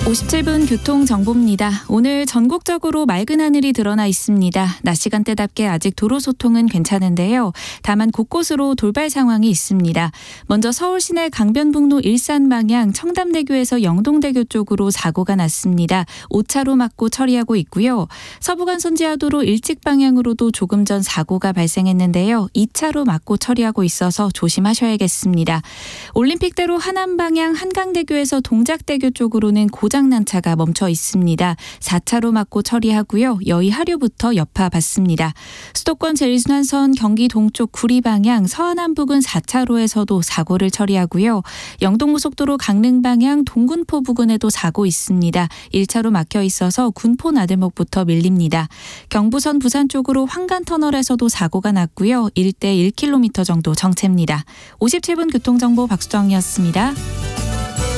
57분 교통정보입니다. 오늘 전국적으로 맑은 하늘이 드러나 있습니다. 낮 시간대답게 아직 도로 소통은 괜찮은데요. 다만 곳곳으로 돌발 상황이 있습니다. 먼저 서울 시내 강변북로 일산 방향 청담대교에서 영동대교 쪽으로 사고가 났습니다. 5차로 막고 처리하고 있고요. 서부간선 지하도로 일찍 방향으로도 조금 전 사고가 발생했는데요. 2차로 막고 처리하고 있어서 조심하셔야겠습니다. 올림픽대로 하남 방향 한강대교에서 동작대교 쪽으로는 고장난 차가 멈춰 있습니다. 4차로 막고 처리하고요. 여의 하류부터 여파 받습니다. 수도권 제1순환선 경기 동쪽 구리 방향 서안암 부근 4차로에서도 사고를 처리하고요. 영동고속도로 강릉 방향 동군포 부근에도 사고 있습니다. 1차로 막혀 있어서 군포 나들목부터 밀립니다. 경부선 부산 쪽으로 황간터널에서도 사고가 났고요. 일대 1km 정도 정체입니다. 57분 교통정보 박수정이었습니다.